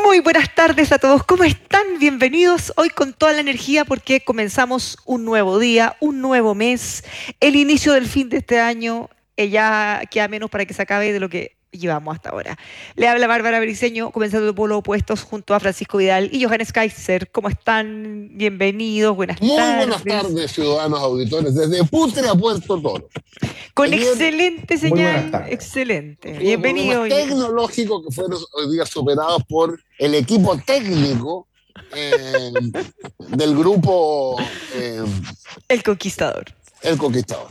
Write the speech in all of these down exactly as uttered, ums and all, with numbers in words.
Muy buenas tardes a todos, ¿cómo están? Bienvenidos hoy con toda la energía porque comenzamos un nuevo día, un nuevo mes, el inicio del fin de este año, eh, ya queda menos para que se acabe de lo que llevamos hasta ahora. Le habla Bárbara Briceño, comenzando de Polo Opuestos junto a Francisco Vidal y Johannes Kaiser. ¿Cómo están? Bienvenidos, buenas Muy tardes. buenas tardes, ciudadanos auditores, desde Putre a Puerto Toro. Con Ayer, excelente señal, excelente. Bienvenido. Problemas tecnológicos que fueron hoy día superados por el equipo técnico eh, del grupo eh, El Conquistador. El Conquistador.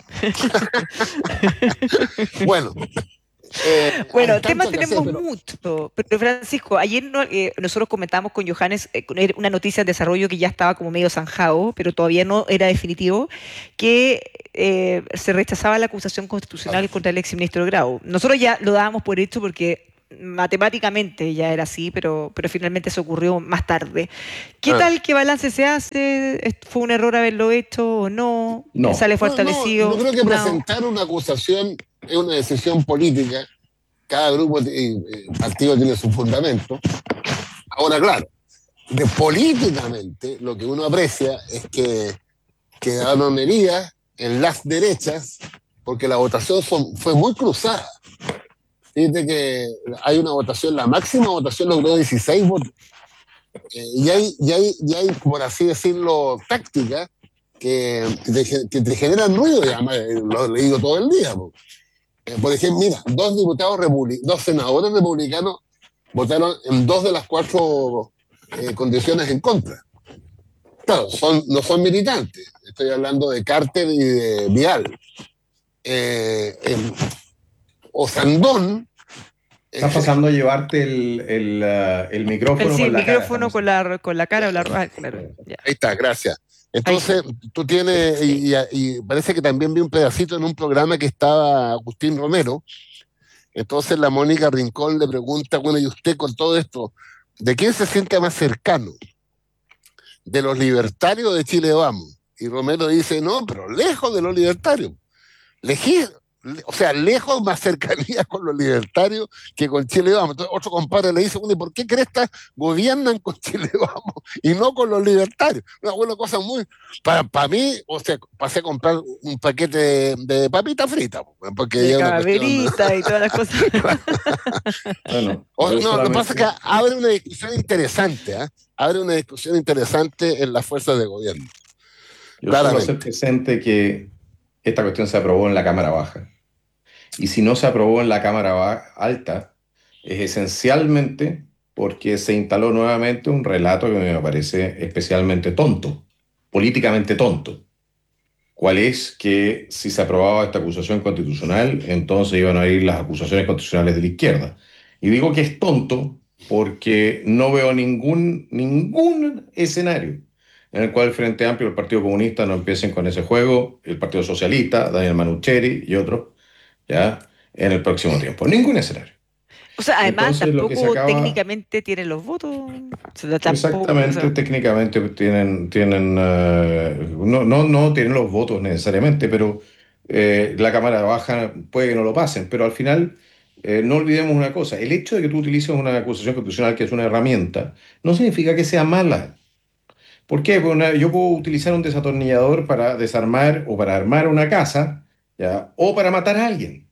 Bueno. Eh, bueno, temas tenemos hacer, pero... mucho, pero Francisco, ayer no, eh, nosotros comentamos con Johannes eh, una noticia de desarrollo que ya estaba como medio zanjado, pero todavía no era definitivo, que eh, se rechazaba la acusación constitucional contra el exministro Grau. Nosotros ya lo dábamos por hecho porque matemáticamente ya era así, pero, pero finalmente se ocurrió más tarde. ¿Qué ah. tal? ¿Qué balance se hace? ¿Fue un error haberlo hecho o no? No. ¿Sale fortalecido? No, no, yo creo que presentar no. una acusación es una decisión política. Cada grupo y partido tiene su fundamento. Ahora, claro, de políticamente lo que uno aprecia es que quedaron heridas en las derechas porque la votación son, fue muy cruzada. Fíjate que hay una votación, la máxima votación logró dieciséis votos. Eh, y, hay, y, hay, y hay, por así decirlo, tácticas que, que, te, que te generan ruido, y además lo he leído todo el día. Porque, eh, por ejemplo, mira, dos diputados republicanos, dos senadores republicanos votaron en dos de las cuatro eh, condiciones en contra. Claro, son, no son militantes. Estoy hablando de Carter y de Vidal. Eh, eh, Osandón. Estás pasando a llevarte el, el, uh, el micrófono, el, sí, con, el la micrófono cara, con, la, con la cara o la ah, claro, ya. Ahí está, gracias. Entonces, tú tienes, y, y, y parece que también vi un pedacito en un programa que estaba Agustín Romero. Entonces la Mónica Rincón le pregunta, bueno, ¿y usted con todo esto, de quién se siente más cercano? ¿De los libertarios de Chile Vamos? Y Romero dice, no, pero lejos de los libertarios. Legí, o sea, lejos más cercanía con los libertarios que con Chile Vamos. Entonces otro compadre le dice, bueno, ¿y por qué crestas gobiernan con Chile Vamos y no con los libertarios? Una buena cosa muy... Para, para mí, o sea, pasé a comprar un paquete de, de papita frita. Porque de calaverita cuestión... y todas las cosas. bueno, o, no, solamente... lo que pasa es que abre una discusión interesante, ¿eh? Abre una discusión interesante en las fuerzas de gobierno. Yo quiero hacer presente que esta cuestión se aprobó en la Cámara Baja. Y si no se aprobó en la Cámara Alta, es esencialmente porque se instaló nuevamente un relato que me parece especialmente tonto, políticamente tonto. ¿Cuál es? Que si se aprobaba esta acusación constitucional, entonces iban a ir las acusaciones constitucionales de la izquierda. Y digo que es tonto porque no veo ningún, ningún escenario en el cual el Frente Amplio y el Partido Comunista no empiecen con ese juego, el Partido Socialista, Daniel Manucheri y otros, ya, en el próximo tiempo. Ningún escenario. O sea, además Entonces, tampoco acaba... técnicamente tienen los votos. O sea, tampoco, Exactamente, o sea... técnicamente tienen, tienen uh, no, no, no tienen los votos necesariamente, pero eh, la Cámara Baja puede que no lo pasen, pero al final eh, no olvidemos una cosa, el hecho de que tú utilices una acusación constitucional que es una herramienta, no significa que sea mala. ¿Por qué? Porque yo puedo utilizar un desatornillador para desarmar o para armar una casa, ¿ya? O para matar a alguien.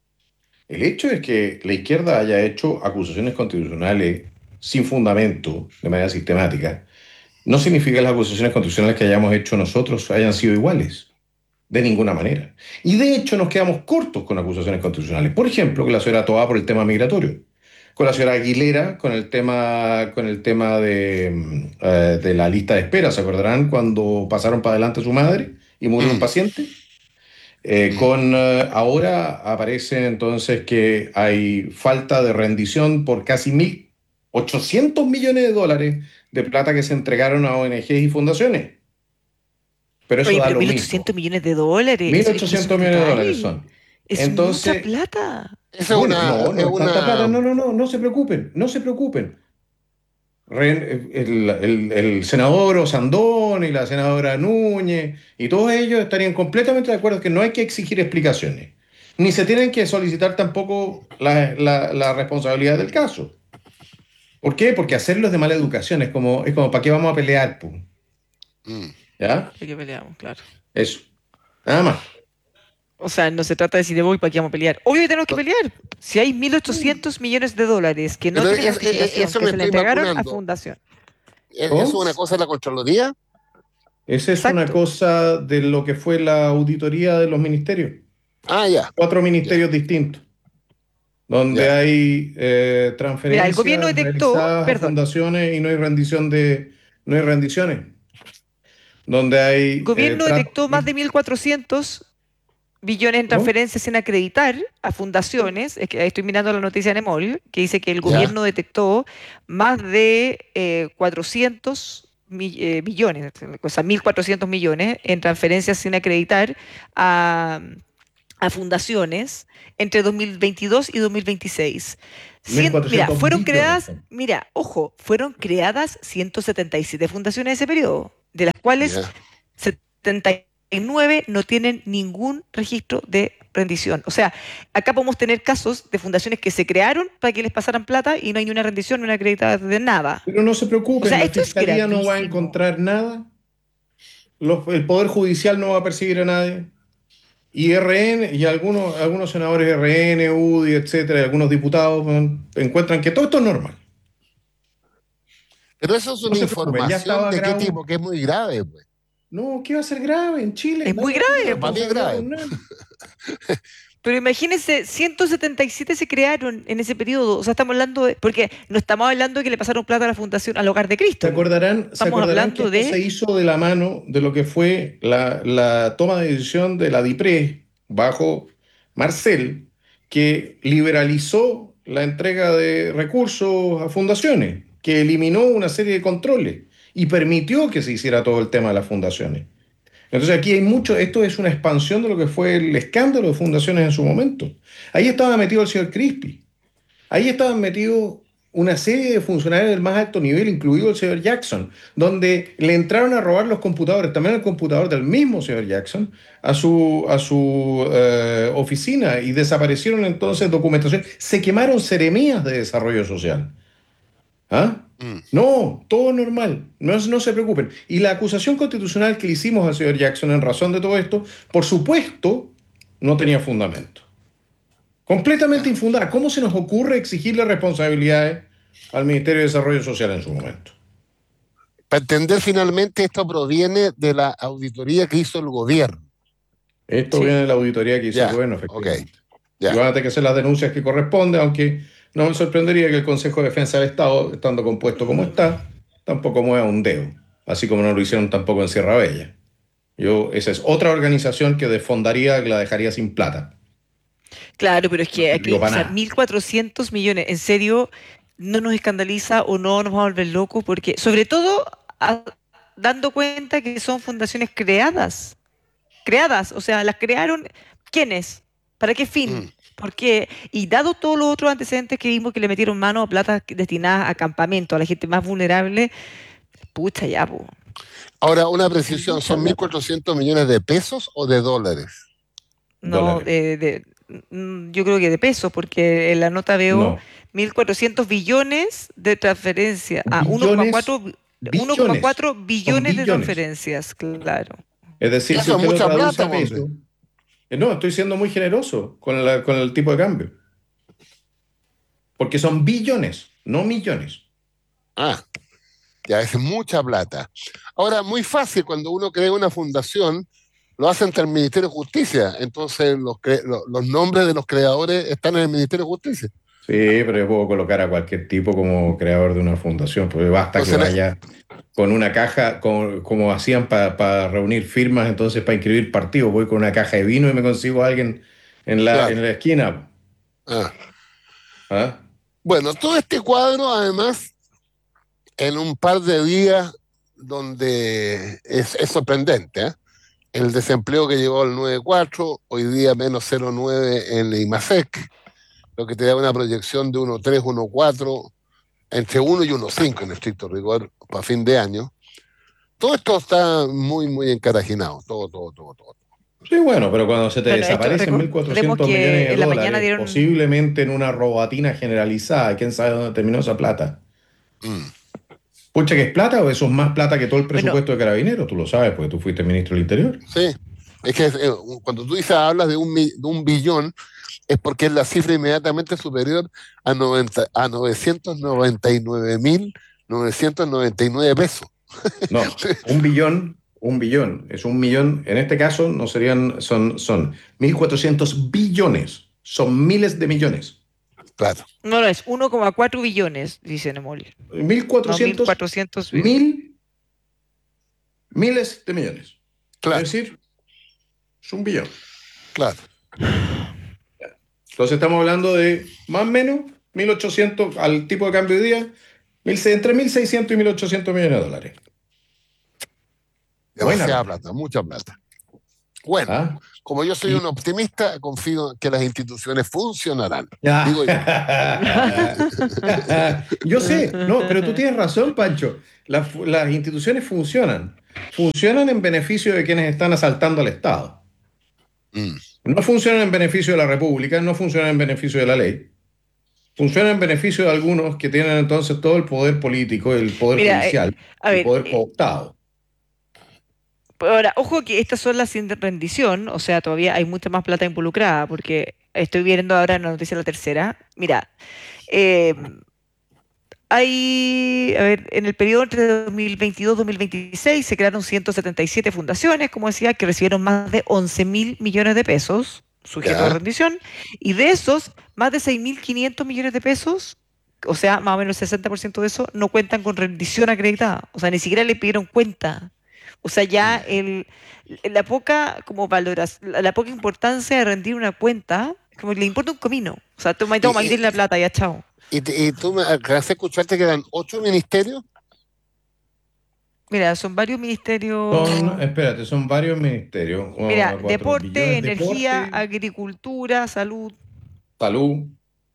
El hecho es que la izquierda haya hecho acusaciones constitucionales sin fundamento, de manera sistemática, no significa que las acusaciones constitucionales que hayamos hecho nosotros hayan sido iguales, de ninguna manera. Y de hecho nos quedamos cortos con acusaciones constitucionales. Por ejemplo, que la señora Toá por el tema migratorio, con la señora Aguilera con el tema, con el tema de, uh, de la lista de espera, ¿se acordarán cuando pasaron para adelante a su madre y murió un paciente? Eh, con uh, ahora aparece entonces que hay falta de rendición por casi mil ochocientos millones de dólares de plata que se entregaron a O N Ges y fundaciones. Pero eso Oye, da pero lo mil mismo. ochocientos millones de dólares. mil ochocientos millones de dólares son. Es entonces, mucha plata. Eso bueno, una, no, no es es una... tanta plata. No, no, no, no se preocupen, no se preocupen. El, el, el senador Osandón y la senadora Núñez y todos ellos estarían completamente de acuerdo que no hay que exigir explicaciones, ni se tienen que solicitar tampoco la, la, la responsabilidad del caso. ¿Por qué? Porque hacerlo es de mala educación, es como, es como ¿para qué vamos a pelear, po? Mm. ¿Ya? ¿De qué peleamos? Claro. Eso, nada más. O sea, no se trata de si debo y para qué vamos a pelear. Obvio tenemos que No, pelear. Si hay mil ochocientos millones de dólares que no pero tienen es- es- es- justificación, eso que me se le estoy entregaron a vacunando. fundación. ¿Es, es ¿Cómo? una cosa de la Contraloría? Esa es una Exacto. cosa de lo que fue la auditoría de los ministerios. Ah, ya, Cuatro ya, ministerios distintos, donde ya. hay eh, Mira, el gobierno transferencias detectó, realizadas a perdón, fundaciones y no hay rendición de, no hay rendiciones, donde el hay eh, gobierno tratos. detectó más de mil cuatrocientos billones en ¿Cómo? transferencias sin acreditar a fundaciones. Es que estoy mirando la noticia de Nemol, que dice que el Ya. gobierno detectó más de eh, cuatrocientos mi- eh, billones, o sea, mil cuatrocientos millones en transferencias sin acreditar a, a fundaciones entre dos mil veintidós y dos mil veintiséis. Mil Cien- mira, cuatrocientos fueron billones. creadas, mira, ojo, fueron creadas ciento setenta y siete fundaciones en ese periodo, de las cuales Ya. setenta y nueve no tienen ningún registro de rendición. O sea, acá podemos tener casos de fundaciones que se crearon para que les pasaran plata y no hay ni una rendición, ni una acreditada de nada. Pero no se O preocupen, sea, la esto es fiscalía no va a gravísimo. encontrar nada, los- el Poder Judicial no va a perseguir a nadie, y R N y algunos, algunos senadores R N, U D I, etcétera, y algunos diputados bueno, encuentran que todo esto es normal. Pero eso es No una se preocupen, ya información estaba de qué grave. tipo, que es muy grave, pues. No, ¿qué va a ser grave en Chile? Es muy Nadie asume grave, Para mí po. es responsabilidad grave. con nada. Pero imagínense, ciento setenta y siete se crearon en ese periodo. O sea, estamos hablando de, porque no estamos hablando de que le pasaron plata a la fundación al Hogar de Se Cristo, po. acordarán, se Estamos acordarán que hablando esto se de, hizo de la mano de lo que fue la, la toma de decisión de la DIPRE bajo Marcel, que liberalizó la entrega de recursos a fundaciones, que eliminó una serie de controles y permitió que se hiciera todo el tema de las fundaciones. Entonces aquí hay mucho, esto es una expansión de lo que fue el escándalo de fundaciones en su momento. Ahí estaba metido el señor Crispi. Ahí estaban metidos una serie de funcionarios del más alto nivel, incluido el señor Jackson, donde le entraron a robar los computadores, también el computador del mismo señor Jackson, a su, a su eh, oficina y desaparecieron entonces documentación. Se quemaron seremías de desarrollo social. ¿Ah? Mm. No, todo normal, no, es- no se preocupen. Y la acusación constitucional que le hicimos al señor Jackson en razón de todo esto, por supuesto, no tenía fundamento. Completamente Ya. infundada. ¿Cómo se nos ocurre exigirle responsabilidades al Ministerio de Desarrollo Social en su momento? Para entender finalmente, esto proviene de la auditoría que hizo el gobierno. Esto sí. viene de la auditoría que hizo el Ya, gobierno, ok, efectivamente. Y ya. van a tener que hacer las denuncias que corresponden, aunque no me sorprendería que el Consejo de Defensa del Estado, estando compuesto como está, tampoco mueva un dedo, así como no lo hicieron tampoco en Sierra Bella. Yo, esa es otra organización que desfondaría, que la dejaría sin plata. Claro, pero es No que sirvió aquí, o para sea, nada. mil cuatrocientos millones, en serio, no nos escandaliza o no nos va a volver locos, porque, sobre todo, a- dando cuenta que son fundaciones creadas, creadas, o sea, las crearon, ¿quiénes? ¿Para qué Mm. fin? ¿Por qué? Y dado todos los otros antecedentes que vimos que le metieron mano a plata destinadas a campamento, a la gente más vulnerable, pucha ya, po. Ahora, una Es precisión, mucha ¿son mil plata. cuatrocientos millones de pesos o de dólares? No, Dólares. de, de- mm, yo creo que de pesos, porque en la nota veo No. mil cuatrocientos billones de transferencias, ah, uno coma Billones, cuatro bi- uno coma billones. cuatro Son billones de billones. transferencias, claro. Es decir, si Eso es usted lo mucha traduce plata, a hombre. peso, eh, no, estoy siendo muy generoso con, la- con el tipo de cambio, porque son billones, no millones. Ah, ya es mucha plata. Ahora, muy fácil, cuando uno crea una fundación, lo hace ante el Ministerio de Justicia. Entonces, los, cre- lo- los nombres de los creadores están en el Ministerio de Justicia. Sí, pero yo puedo colocar a cualquier tipo como creador de una fundación, porque basta que Entonces, la- vaya con una caja, como, como hacían para reunir firmas, entonces para inscribir partidos, voy con una caja de vino y me consigo a alguien en la, claro. en la esquina. Ah. ¿Ah? Bueno, todo este cuadro, además, en un par de días, donde es, es sorprendente, ¿eh? El desempleo que llegó al nueve coma cuatro, hoy día menos cero coma nueve en el IMASEC, lo que te da una proyección de uno coma tres, uno coma cuatro, entre uno y uno coma cinco en estricto rigor para fin de año. Todo esto está muy, muy encarajinado, todo, todo, todo, todo. Sí, bueno, pero cuando se te Bueno, esto, desaparecen mil recordemos cuatrocientos millones que de en la mañana dólares, dieron, posiblemente en una robatina generalizada, quién sabe dónde terminó esa plata. Mm. Pucha, que es plata, o eso es más plata que todo el Bueno, presupuesto de Carabineros, tú lo sabes, porque tú fuiste ministro del Interior. Sí, es que eh, cuando tú dices, hablas de un, mi- de un billón, es porque es la cifra inmediatamente superior a, noventa a novecientos noventa y nueve mil novecientos noventa y nueve pesos. No, un billón, un billón, es un millón, en este caso no serían, son, son mil cuatrocientos billones, son miles de millones. Claro, no, no, es uno coma cuatro billones, dice Nemol. Mil No, mil cuatrocientos cuatrocientos billones. mil, miles de millones. Es claro, decir, es un billón. claro. Entonces estamos hablando de más o menos mil ochocientos al tipo de cambio de día, mil entre mil seiscientos y mil ochocientos millones de dólares. Buena Demasiada plata. plata, mucha plata. Bueno, ¿Ah? como yo soy Y un optimista, confío en que las instituciones funcionarán, digo yo. Ah. Yo sé, no, pero tú tienes razón, Pancho. Las, las instituciones funcionan. Funcionan en beneficio de quienes están asaltando al Estado. Mm. No funcionan en beneficio de la República, no funcionan en beneficio de la ley. Funcionan en beneficio de algunos que tienen entonces todo el poder político, el poder Mira, eh, judicial, a el ver, poder eh, cooptado. ahora, ojo que estas son las sin rendición, o sea, todavía hay mucha más plata involucrada, porque estoy viendo ahora en la noticia la tercera. Mira, eh, hay, a ver, en el periodo entre dos mil veintidós y dos mil veintiséis se crearon ciento setenta y siete fundaciones, como decía, que recibieron más de once mil millones de pesos, sujetos a ¿Ya? rendición, y de esos, más de seis mil quinientos millones de pesos, o sea, más o menos el sesenta por ciento de eso, no cuentan con rendición acreditada, o sea, ni siquiera le pidieron cuenta. O sea, ya Mm. el, la poca como valoración, la, la poca importancia de rendir una cuenta, como que le importa un comino. O sea, toma, Y, toma, aquí tienes la y, plata, ya chao. y, te- y tú me acabas de escucharte que eran ocho ministerios. Mira, son varios Son, ministerios. espérate, son varios ministerios. Mira, Oh, cuatro deporte, billones, energía, deporte, agricultura, salud. salud.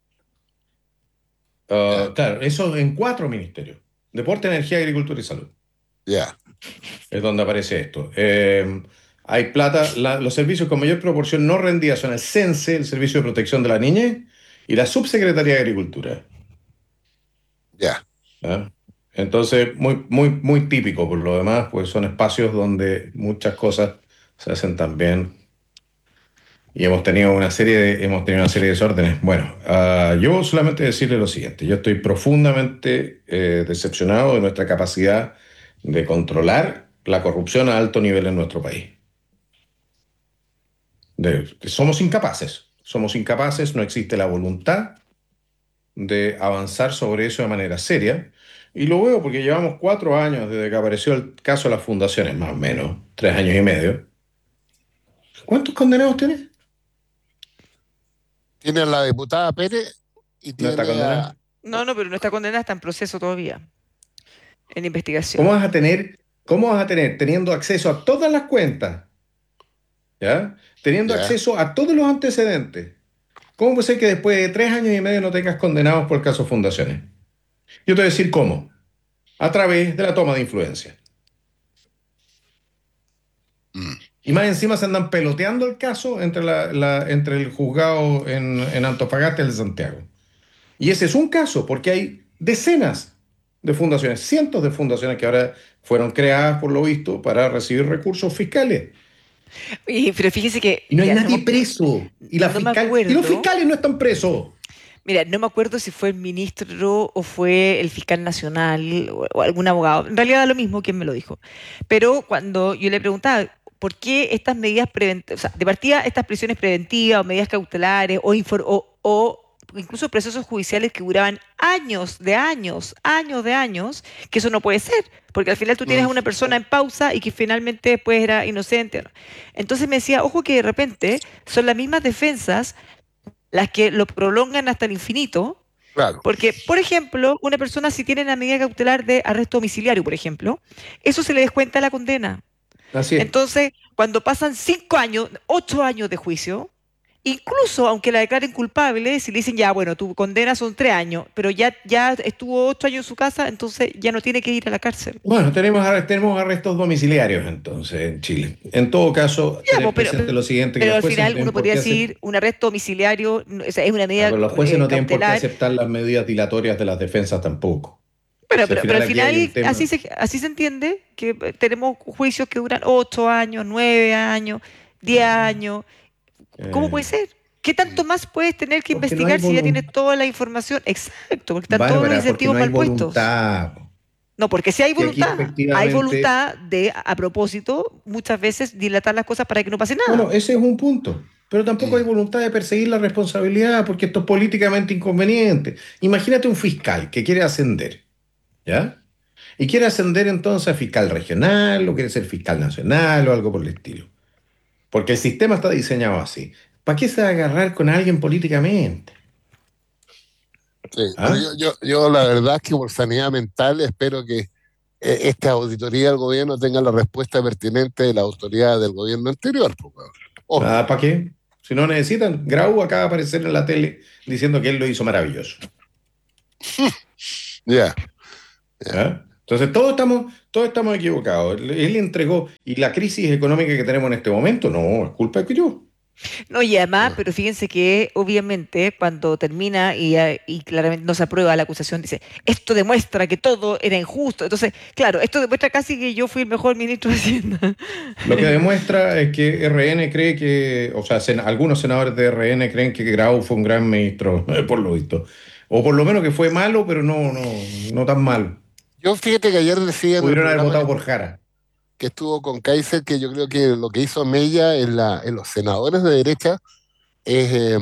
Ah, Ya, claro, eso en cuatro ministerios. Deporte, energía, agricultura y salud. ya, Es donde aparece esto. Eh, hay plata, la- los servicios con mayor proporción no rendidas son el CENSE, el Servicio de Protección de la Niñez, y la Subsecretaría de Agricultura. ya. ¿Ah? Entonces, muy, muy, muy típico por lo demás, pues son espacios donde muchas cosas se hacen también y hemos tenido una serie de, hemos tenido una serie de desórdenes. Bueno, ah, yo solamente decirle lo siguiente, yo estoy profundamente eh, decepcionado de nuestra capacidad de controlar la corrupción a alto nivel en nuestro país. De- somos incapaces, somos incapaces, no existe la voluntad de avanzar sobre eso de manera seria. Y lo veo porque llevamos cuatro años desde que apareció el caso de las fundaciones, más o menos, tres años y medio. ¿Cuántos condenados tiene? Tiene a la diputada Pérez y ¿No está tiene a... condenada? No, no, pero nuestra condena está en proceso todavía, en investigación. ¿Cómo vas a tener, cómo vas a tener, teniendo acceso a todas las cuentas, ¿ya? Teniendo Ya, acceso a todos los antecedentes? ¿Cómo puede ser que después de tres años y medio no tengas condenados por el caso fundaciones? Yo te voy a decir cómo. A través de la toma de influencia. mm, Y más encima se andan peloteando el caso entre, la, la- entre el juzgado en, en Antofagasta y el de Santiago. Y ese es un caso, porque hay decenas de fundaciones, cientos de fundaciones que ahora fueron creadas, por lo visto, para recibir recursos fiscales. Y, pero fíjese que, Y no hay mira, no nadie me, preso. Y, la no me fiscal, y los acuerdo. fiscales no están presos. Mira, no me acuerdo si fue el ministro o fue el fiscal nacional o, o algún abogado. En realidad da lo mismo quien me lo dijo. Pero cuando yo le preguntaba, ¿por qué estas medidas preventivas, o sea, de partida estas prisiones preventivas o medidas cautelares o, infor- o, o incluso procesos judiciales que duraban años de años, años de años, que eso no puede ser? Porque al final tú tienes mm, a una persona en pausa y que finalmente después era inocente. ¿No? Entonces me decía, ojo que de repente son las mismas defensas las que lo prolongan hasta el infinito, claro. porque, por ejemplo, una persona si tiene la medida cautelar de arresto domiciliario, por ejemplo, eso se le descuenta a la condena. Así es. Entonces, cuando pasan cinco años, ocho años de juicio, incluso aunque la declaren culpable, si le dicen ya, bueno, tu condena son tres años, pero ya, ya estuvo ocho años en su casa, entonces ya no tiene que ir a la cárcel. Bueno, tenemos, arre- tenemos arrestos domiciliarios entonces en Chile. En todo caso, Ya, tener pues, pero, presente lo siguiente, que pero los al jueces no final tienen uno por podría qué hacer. decir un arresto domiciliario, no, o sea, es una Ah, medida pero los jueces eh, no tienen por qué cautelar. aceptar las medidas dilatorias de las defensas tampoco. Bueno, Si al pero, pero final al aquí hay un final tema. así se, así se entiende que eh, tenemos juicios que duran ocho años, nueve años, diez años. ¿Cómo puede eh, ser? ¿Qué tanto más puedes tener que porque no hay investigar si ya tienes voluntad. toda la información? Exacto, porque están todos los Bárbara, porque incentivos no hay mal puestos. voluntad. No, porque si hay Si aquí voluntad, hay efectivamente. voluntad de, a propósito, muchas veces dilatar las cosas para que no pase Bueno, nada. ese es un punto. Pero tampoco hay Mm. voluntad de perseguir la responsabilidad porque esto es políticamente inconveniente. Imagínate un fiscal que quiere ascender, ¿ya? Y quiere ascender entonces a fiscal regional o quiere ser fiscal nacional o algo por el estilo. Porque el sistema está diseñado así. ¿Para qué se va a agarrar con alguien políticamente? Sí, pero ¿Ah? yo, yo, yo la verdad es que por sanidad mental espero que eh, esta auditoría del gobierno tenga la respuesta pertinente de la autoridad del gobierno anterior, pues, weón. Ah, Obvio. ¿para qué? Si no necesitan, Grau acaba de aparecer en la tele diciendo que él lo hizo maravilloso. Ya, ya. ¿Ah? Entonces todos estamos, todos estamos equivocados. Él, él entregó, y la crisis económica que tenemos en este momento, no, es culpa de yo. No, y además, No. pero fíjense que obviamente cuando termina y, eh, y claramente no se aprueba la acusación, dice, esto demuestra que todo era injusto. Entonces, claro, esto demuestra casi que yo fui el mejor ministro de Hacienda. Lo que demuestra es que R N cree que, o sea, sen- algunos senadores de R N creen que Grau fue un gran ministro, por lo visto. O por lo menos que fue malo, pero no, no, no tan malo. Yo fíjate que ayer decía en el Pudieron haber programa que, votado por Jara. que estuvo con Kaiser que yo creo que lo que hizo Mella en, la, en los senadores de derecha es, eh,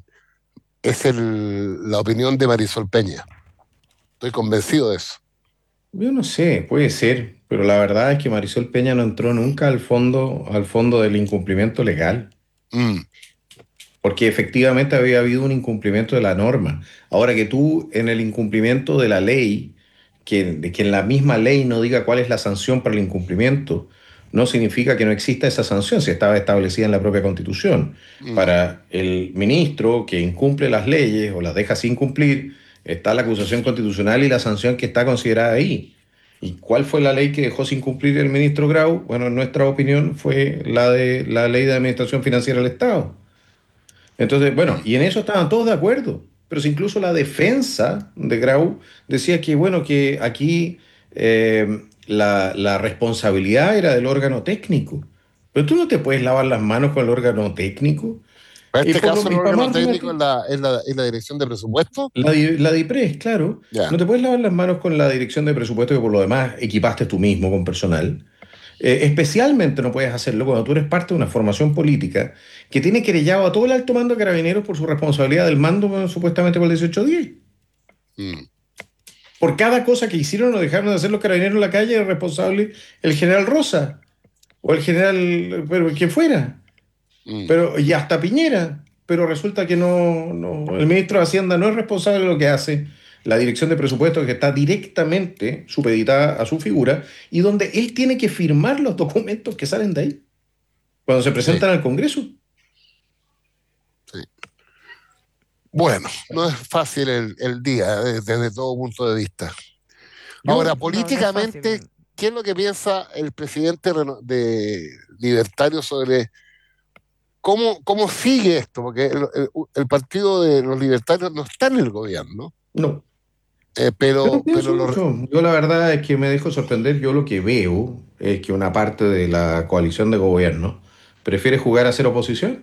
es el- la opinión de Marisol Peña. Estoy convencido de eso. Yo no sé, puede ser, pero la verdad es que Marisol Peña no entró nunca al fondo, al fondo del incumplimiento legal, Mm, porque efectivamente había habido un incumplimiento de la norma. Ahora que tú en el incumplimiento de la ley, que, de que en la misma ley no diga cuál es la sanción para el incumplimiento, no significa que no exista esa sanción, si estaba establecida en la propia Constitución. mm. Para el ministro que incumple las leyes o las deja sin cumplir, está la acusación constitucional y la sanción que está considerada ahí. ¿Y cuál fue la ley que dejó sin cumplir el ministro Grau? Bueno, en nuestra opinión fue la de la Ley de Administración Financiera del Estado. Entonces, bueno, y en eso estaban todos de acuerdo. Pero si incluso la defensa de Grau decía que, bueno, que aquí eh, la, la responsabilidad era del órgano técnico. Pero tú no te puedes lavar las manos con el órgano técnico. Para Y, este por caso, lo, el y para órgano más técnico es remate, la, es la, es la dirección de presupuesto. la, di- la DIPRES, claro. No Ya. te puedes lavar las manos con la dirección de presupuesto que por lo demás equipaste tú mismo con personal. Eh, especialmente no puedes hacerlo cuando tú eres parte de una formación política que tiene querellado a todo el alto mando de carabineros por su responsabilidad del mando, bueno, supuestamente por el dieciocho diez. Mm, Por cada cosa que hicieron o dejaron de hacer los carabineros en la calle, es responsable el general Rosa o el general, pero quien fuera, mm. pero y hasta Piñera. Pero resulta que no, no, el ministro de Hacienda no es responsable de lo que hace la dirección de presupuestos, que está directamente supeditada a su figura y donde él tiene que firmar los documentos que salen de ahí cuando se Sí, presentan al Congreso. sí. Bueno, no es fácil el, el día eh, desde todo punto de vista. Ahora, Yo, No, no es políticamente, fácil. ¿qué es lo que piensa el presidente reno- de libertario sobre cómo, cómo sigue esto? Porque el, el- el partido de los libertarios no está en el gobierno, no, eh, yo no pero, pero pienso los, mucho. Yo la verdad es que me dejo sorprender. Yo lo que veo es que una parte de la coalición de gobierno prefiere jugar a ser oposición.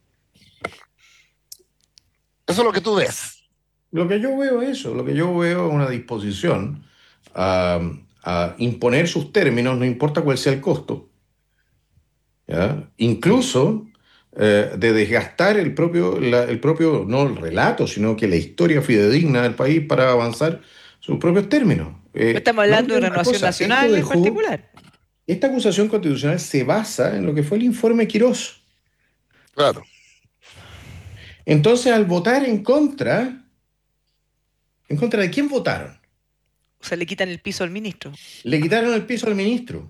eso es lo que tú ves. Lo que yo veo es eso, lo que yo veo es una disposición a, a imponer sus términos, no importa cuál sea el costo, ¿ya? Mm, Incluso eh, de desgastar el propio, la- el propio, no el relato, sino que la historia fidedigna del país para avanzar sus propios términos. No Eh, estamos no hablando de olvidemos una renovación cosa, esto nacional en dejó, particular. esta acusación constitucional se basa en lo que fue el informe Quirós. claro. Entonces, al votar en contra, ¿en contra de quién votaron? O sea, le quitan el piso al ministro. Le quitaron el piso al ministro.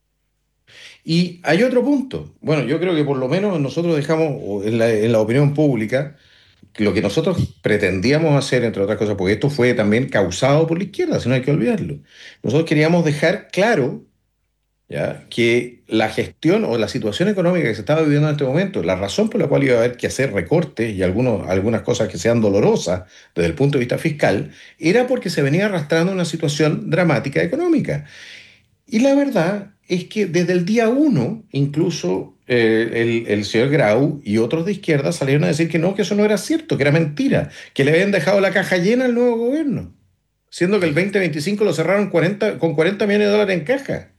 Y hay otro punto. Bueno, yo creo que por lo menos nosotros dejamos o en la, en la opinión pública lo que nosotros pretendíamos hacer, entre otras cosas, porque esto fue también causado por la izquierda, si no hay que olvidarlo. Nosotros queríamos dejar claro ¿ya? Que la gestión o la situación económica que se estaba viviendo en este momento, la razón por la cual iba a haber que hacer recortes y algunos, algunas cosas que sean dolorosas desde el punto de vista fiscal, era porque se venía arrastrando una situación dramática económica. Y la verdad es que desde el día uno, incluso eh, el, el señor Grau y otros de izquierda salieron a decir que no, que eso no era cierto, que era mentira, que le habían dejado la caja llena al nuevo gobierno, siendo que el veinte veinticinco lo cerraron cuarenta con cuarenta millones de dólares en caja.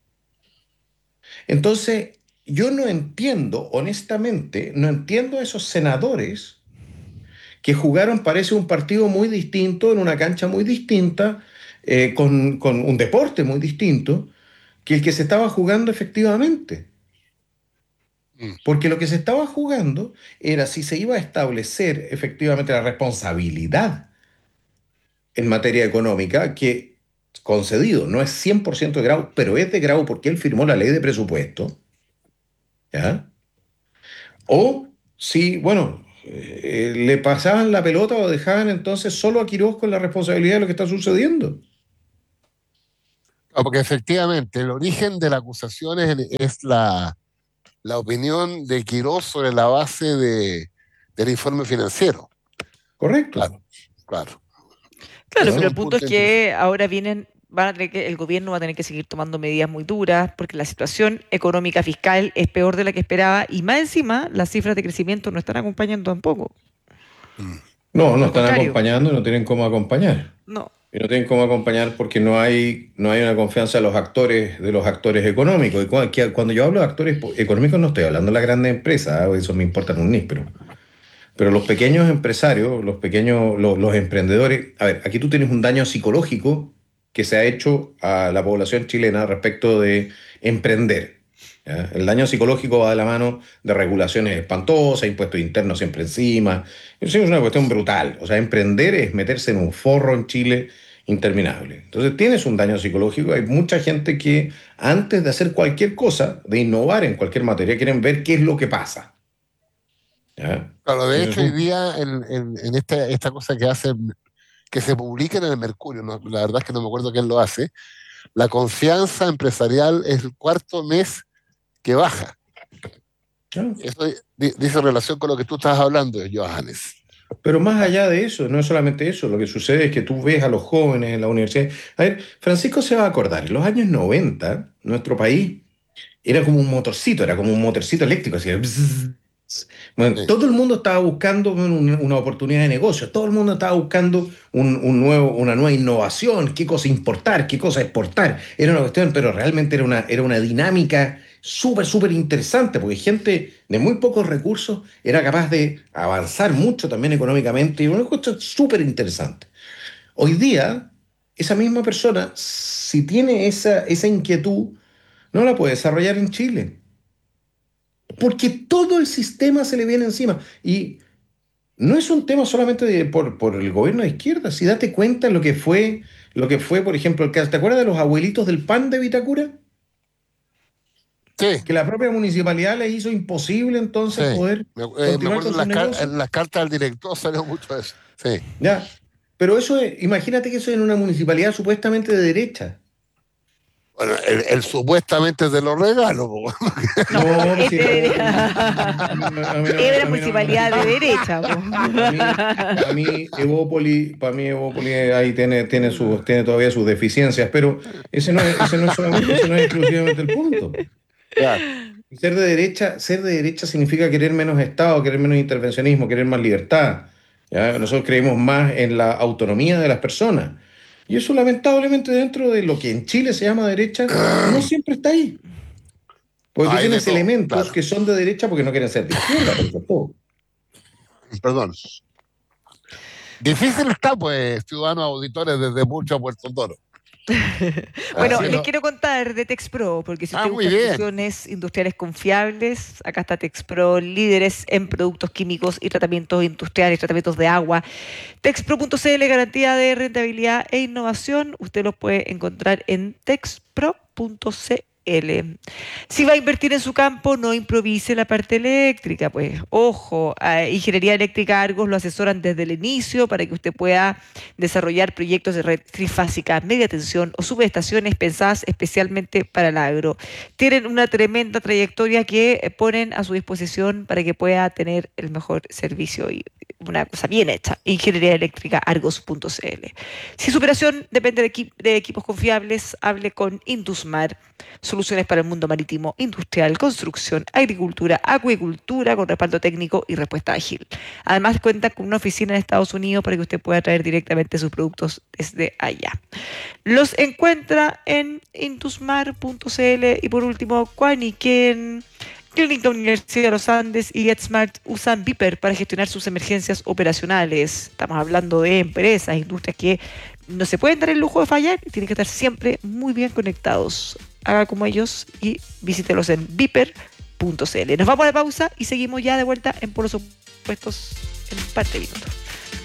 Entonces, yo no entiendo, honestamente, no entiendo a esos senadores que jugaron, parece, un partido muy distinto, en una cancha muy distinta, eh, con, con un deporte muy distinto, que el que se estaba jugando efectivamente. Mm. Porque lo que se estaba jugando era si se iba a establecer efectivamente la responsabilidad en materia económica, que, concedido, no es cien por ciento de Grau, pero es de Grau porque él firmó la ley de presupuesto, ¿ya? O si, bueno, eh, le pasaban la pelota o dejaban entonces solo a Quirós con la responsabilidad de lo que está sucediendo. Ah, porque efectivamente el origen de la acusación es, es la, la opinión de Quirós sobre la base de, del informe financiero. Correcto, Claro, claro. Claro, Ese es pero ¿no? el un punto es punto interesante. que ahora vienen, van a tener que, el gobierno va a tener que seguir tomando medidas muy duras porque la situación económica fiscal es peor de la que esperaba y más encima las cifras de crecimiento no están acompañando tampoco. Mm. No, no Al están contrario, acompañando y no tienen cómo acompañar. no. Y no tienen cómo acompañar porque no hay, no hay una confianza de los actores, de los actores económicos. Y cua- que cuando yo hablo de actores po- económicos no estoy hablando de las grandes empresas, ¿ah? Eso me importa un níspero. Pero los pequeños empresarios, los pequeños, los, los emprendedores, a ver, aquí tú tienes un daño psicológico que se ha hecho a la población chilena respecto de emprender. ¿Ya? El daño psicológico va de la mano de regulaciones espantosas, impuestos internos siempre encima. Eso es una cuestión brutal. O sea, emprender es meterse en un forro en Chile interminable. Entonces tienes un daño psicológico. Hay mucha gente que antes de hacer cualquier cosa, de innovar en cualquier materia, quieren ver qué es lo que pasa. ¿Ya? Claro, de Ese es hecho, hoy un día en, en, en esta, esta cosa que hacen, que se publica en el Mercurio, no, la verdad es que no me acuerdo quién lo hace, la confianza empresarial es el cuarto mes que baja. ¿no? Eso di- dice en relación con lo que tú estabas hablando, Johannes. Pero más allá de eso, no es solamente eso, lo que sucede es que tú ves a los jóvenes en la universidad. A ver, Francisco se va a acordar, en los años noventa, nuestro país era como un motorcito, era como un motorcito eléctrico, así. Bzz. Bueno, Sí. todo el mundo estaba buscando bueno, una, una oportunidad de negocio, todo el mundo estaba buscando un, un nuevo, una nueva innovación, qué cosa importar, qué cosa exportar. Era una cuestión, pero realmente era una, era una dinámica súper, súper interesante, porque gente de muy pocos recursos era capaz de avanzar mucho también económicamente, y una cuestión súper interesante. Hoy día, esa misma persona, si tiene esa, esa inquietud, no la puede desarrollar en Chile, porque todo el sistema se le viene encima. Y no es un tema solamente de, por, por el gobierno de izquierda. Si date cuenta lo que fue, lo que fue, por ejemplo, el caso, ¿te acuerdas de los abuelitos del pan de Vitacura? Sí, Que la propia municipalidad les hizo imposible sí. entonces poder Me, eh, me continuar acuerdo con en sus las, car- negocios. en las cartas del director salió mucho de eso. Sí. ¿Ya? Pero eso es, imagínate que eso es en una municipalidad supuestamente de derecha. Bueno, el, el supuestamente te lo regalo, po. No, pues No, pues sí, este no, no, a mí no, a mí no, es de la a mí no, no. municipalidad de derecha, po. Para mí, para mí, Evópoli, para mí Evópoli ahí tiene, tiene, sus, tiene todavía sus deficiencias, pero ese no es, ese no es solamente, ese no es exclusivamente el punto. Claro. Ser de derecha, ser de derecha significa querer menos Estado, querer menos intervencionismo, querer más libertad. ¿Ya? Nosotros creemos más en la autonomía de las personas. Y eso lamentablemente dentro de lo que en Chile se llama derecha, no siempre está ahí. Porque tú Hay de tienes todo, elementos claro. que son de derecha porque no quieren ser de izquierda, por supuesto. Perdón. Difícil está, pues, ciudadanos auditores desde Pucho a Puerto Toro. Bueno, Así Así les es. lo. quiero contar de TexPro, porque si Ah, usted muy busca bien. soluciones industriales confiables, acá está TexPro, líderes en productos químicos y tratamientos industriales, tratamientos de agua. Texpro punto c l, garantía de rentabilidad e innovación. Usted los puede encontrar en texpro punto c l. L. Si va a invertir en su campo, no improvise la parte eléctrica, pues ojo, a Ingeniería Eléctrica Argos lo asesoran desde el inicio para que usted pueda desarrollar proyectos de red trifásica, media tensión o subestaciones pensadas especialmente para el agro. Tienen una tremenda trayectoria que ponen a su disposición para que pueda tener el mejor servicio y una cosa bien hecha. Ingeniería Eléctrica Argos punto c l. Si su operación depende de, equi de equipos confiables, hable con Indusmar, soluciones para el mundo marítimo, industrial, construcción, agricultura, acuicultura, con respaldo técnico y respuesta ágil. Además, cuenta con una oficina en Estados Unidos para que usted pueda traer directamente sus productos desde allá. Los encuentra en indusmar punto c l. Y por último, Quaniquen, Clínica Universidad de los Andes y GetSmart usan Viper para gestionar sus emergencias operacionales. Estamos hablando de empresas, industrias que no se pueden dar el lujo de fallar y tienen que estar siempre muy bien conectados. Haga como ellos y visítelos en viper punto c l. Nos vamos a la pausa y seguimos ya de vuelta en Polos Opuestos en un par de minutos.